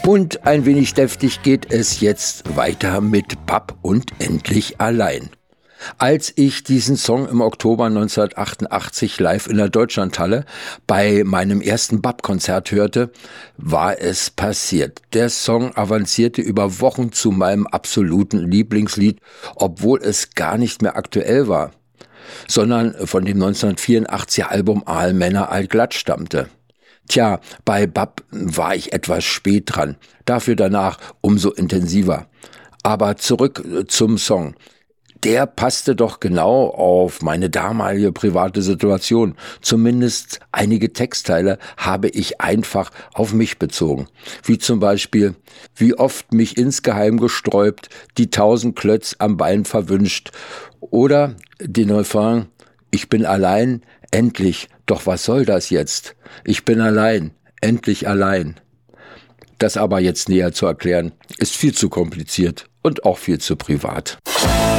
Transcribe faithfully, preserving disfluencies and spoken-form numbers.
Und ein wenig deftig geht es jetzt weiter mit Bab und Endlich allein. Als ich diesen Song im Oktober neunzehnhundertachtundachtzig live in der Deutschlandhalle bei meinem ersten Bab-Konzert hörte, war es passiert. Der Song avancierte über Wochen zu meinem absoluten Lieblingslied, obwohl es gar nicht mehr aktuell war, sondern von dem neunzehnhundertvierundachtziger Album Aal Männer Altglatt stammte. Tja, bei Bab war ich etwas spät dran, dafür danach umso intensiver. Aber zurück zum Song. Der passte doch genau auf meine damalige private Situation. Zumindest einige Textteile habe ich einfach auf mich bezogen. Wie zum Beispiel, wie oft mich insgeheim gesträubt, die tausend Klötz am Bein verwünscht. Oder den Refrain, ich bin allein, endlich, doch was soll das jetzt? Ich bin allein, endlich allein. Das aber jetzt näher zu erklären, ist viel zu kompliziert und auch viel zu privat.